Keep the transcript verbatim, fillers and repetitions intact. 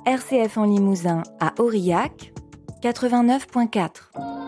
R C F en Limousin à Aurillac, quatre-vingt-neuf virgule quatre.